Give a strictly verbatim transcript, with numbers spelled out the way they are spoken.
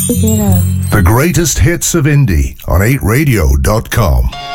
The greatest hits of indie on eight radio dot com.